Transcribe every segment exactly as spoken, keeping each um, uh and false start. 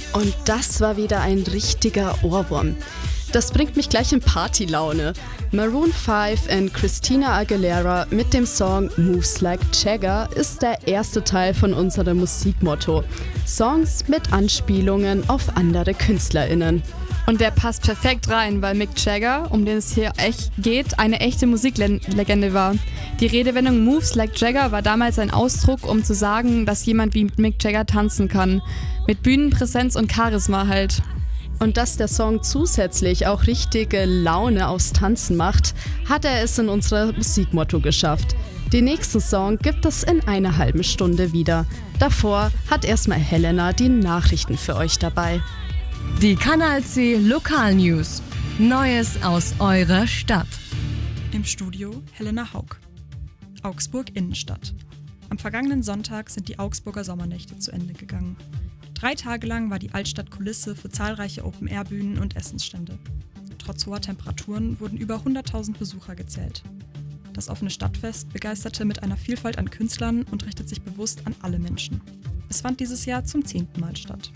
Und das war wieder ein richtiger Ohrwurm. Das bringt mich gleich in Partylaune. Maroon fünf und Christina Aguilera mit dem Song Moves Like Jagger ist der erste Teil von unserem Musikmotto. Songs mit Anspielungen auf andere KünstlerInnen. Und der passt perfekt rein, weil Mick Jagger, um den es hier echt geht, eine echte Musiklegende war. Die Redewendung Moves Like Jagger war damals ein Ausdruck, um zu sagen, dass jemand wie Mick Jagger tanzen kann. Mit Bühnenpräsenz und Charisma halt. Und dass der Song zusätzlich auch richtige Laune aufs Tanzen macht, hat er es in unser Musikmotto geschafft. Den nächsten Song gibt es in einer halben Stunde wieder. Davor hat erstmal Helena die Nachrichten für euch dabei. Die Kanal C Lokalnews. Neues aus eurer Stadt. Im Studio Helena Haug. Augsburg Innenstadt. Am vergangenen Sonntag sind die Augsburger Sommernächte zu Ende gegangen. Drei Tage lang war die Altstadt Kulisse für zahlreiche Open-Air-Bühnen und Essensstände. Trotz hoher Temperaturen wurden über hunderttausend Besucher gezählt. Das offene Stadtfest begeisterte mit einer Vielfalt an Künstlern und richtet sich bewusst an alle Menschen. Es fand dieses Jahr zum zehnten Mal statt.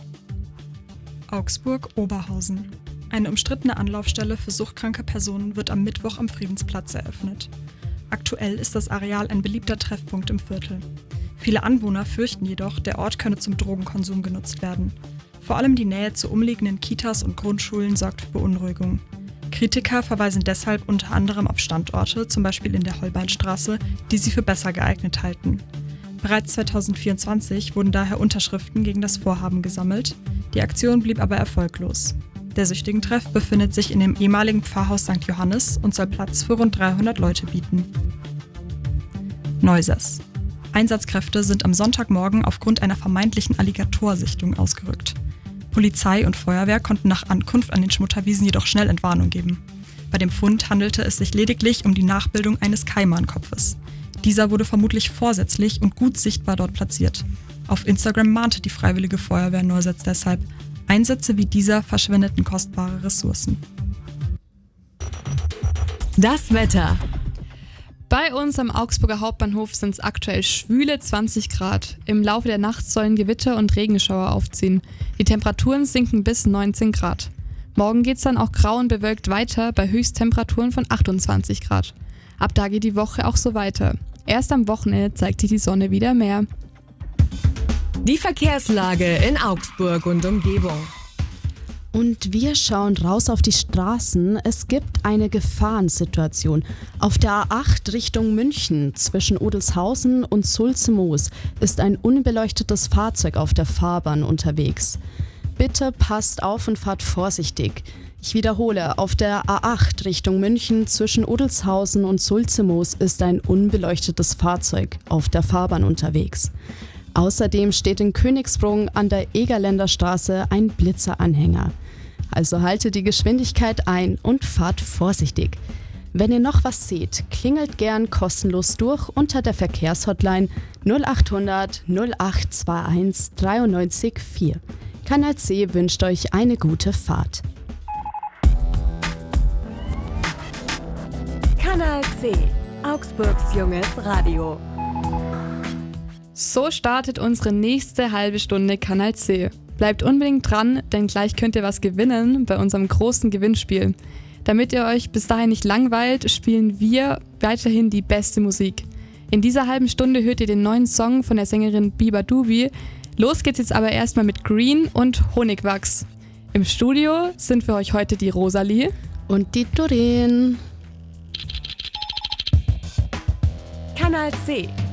Augsburg-Oberhausen. Eine umstrittene Anlaufstelle für suchtkranke Personen wird am Mittwoch am Friedensplatz eröffnet. Aktuell ist das Areal ein beliebter Treffpunkt im Viertel. Viele Anwohner fürchten jedoch, der Ort könne zum Drogenkonsum genutzt werden. Vor allem die Nähe zu umliegenden Kitas und Grundschulen sorgt für Beunruhigung. Kritiker verweisen deshalb unter anderem auf Standorte, zum Beispiel in der Holbeinstraße, die sie für besser geeignet halten. Bereits zweitausendvierundzwanzig wurden daher Unterschriften gegen das Vorhaben gesammelt. Die Aktion blieb aber erfolglos. Der Süchtigentreff befindet sich in dem ehemaligen Pfarrhaus Sankt Johannes und soll Platz für rund dreihundert Leute bieten. Neusers. Einsatzkräfte sind am Sonntagmorgen aufgrund einer vermeintlichen Alligatorsichtung ausgerückt. Polizei und Feuerwehr konnten nach Ankunft an den Schmutterwiesen jedoch schnell Entwarnung geben. Bei dem Fund handelte es sich lediglich um die Nachbildung eines Kaimankopfes. Dieser wurde vermutlich vorsätzlich und gut sichtbar dort platziert. Auf Instagram mahnte die Freiwillige Feuerwehr Neusetz deshalb, Einsätze wie dieser verschwendeten kostbare Ressourcen. Das Wetter. Bei uns am Augsburger Hauptbahnhof sind es aktuell schwüle zwanzig Grad. Im Laufe der Nacht sollen Gewitter und Regenschauer aufziehen. Die Temperaturen sinken bis neunzehn Grad. Morgen geht es dann auch grau und bewölkt weiter bei Höchsttemperaturen von achtundzwanzig Grad. Ab da geht die Woche auch so weiter. Erst am Wochenende zeigt sich die Sonne wieder mehr. Die Verkehrslage in Augsburg und Umgebung. Und wir schauen raus auf die Straßen. Es gibt eine Gefahrensituation. Auf der A acht Richtung München zwischen Odelshausen und Sulze-Moos ist ein unbeleuchtetes Fahrzeug auf der Fahrbahn unterwegs. Bitte passt auf und fahrt vorsichtig. Ich wiederhole, auf der A acht Richtung München zwischen Odelshausen und Sulze-Moos ist ein unbeleuchtetes Fahrzeug auf der Fahrbahn unterwegs. Außerdem steht in Königsbrunn an der Egerländer Straße ein Blitzeranhänger. Also haltet die Geschwindigkeit ein und fahrt vorsichtig. Wenn ihr noch was seht, klingelt gern kostenlos durch unter der Verkehrshotline null achthundert null acht einundzwanzig dreiundneunzig vier. Kanal C wünscht euch eine gute Fahrt. Kanal C, Augsburgs junges Radio. So startet unsere nächste halbe Stunde Kanal C. Bleibt unbedingt dran, denn gleich könnt ihr was gewinnen bei unserem großen Gewinnspiel. Damit ihr euch bis dahin nicht langweilt, spielen wir weiterhin die beste Musik. In dieser halben Stunde hört ihr den neuen Song von der Sängerin Biba Dubi. Los geht's jetzt aber erstmal mit Green und Honigwachs. Im Studio sind für euch heute die Rosalie und die Doreen. Kanal C,